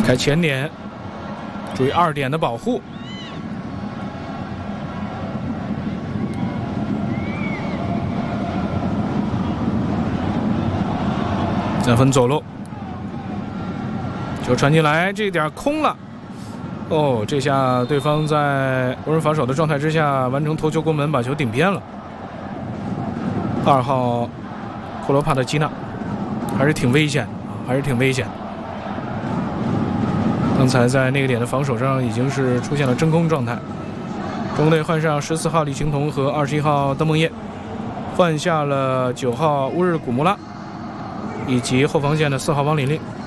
开前点，注意2点的保护。3分左路，球传进来，这点空了。哦，这下对方在无人防守的状态之下，完成头球攻门，把球顶偏了。2号库罗帕特基纳还是挺危险的，还是挺危险的。刚才在那个点的防守上已经是出现了真空状态。中队换上14号李晴彤和21号邓梦叶，换下了9号乌日古穆拉，以及后防线的4号王琳琳。